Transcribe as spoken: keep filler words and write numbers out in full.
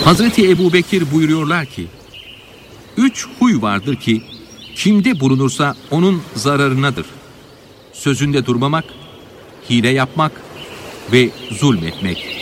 Hazreti Ebubekir buyuruyorlar ki, üç huy vardır ki kimde bulunursa onun zararınadır. Sözünde durmamak, hile yapmak ve zulmetmek.